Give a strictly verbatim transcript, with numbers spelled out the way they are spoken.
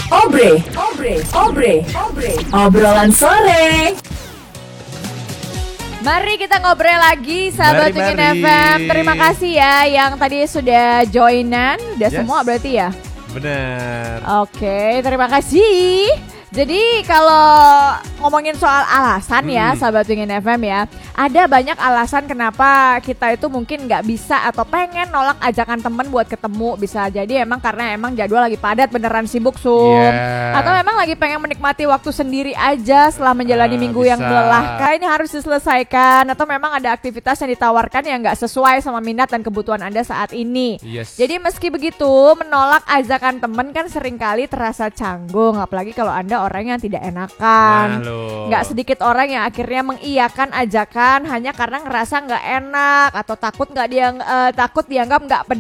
Obre, obre, obre, obre, obrolan sore. Mari kita ngobrol lagi sahabat Mari, Wingin mari. F M. Terima kasih ya yang tadi sudah joinan. Udah Yes. semua berarti ya. Bener. Oke, terima kasih. Jadi kalau ngomongin soal alasan ya Hmm. sahabat Wingin F M ya, ada banyak alasan kenapa kita itu mungkin nggak bisa atau pengen nolak ajakan temen buat ketemu. Bisa jadi emang karena emang jadwal lagi padat beneran sibuk Sum. Yeah. Atau memang lagi pengen menikmati waktu sendiri aja setelah menjalani Ah, minggu bisa. yang melelahkan. Ini harus diselesaikan. Atau memang ada aktivitas yang ditawarkan yang nggak sesuai sama minat dan kebutuhan Anda saat ini. Yes. Jadi meski begitu, menolak ajakan temen kan seringkali terasa canggung. Apalagi kalau Anda orang yang tidak enakan. Nah, lo. Nggak sedikit orang yang akhirnya mengiyakan ajakan hanya karena ngerasa nggak enak atau takut nggak dia eh, takut dianggap nggak peduli.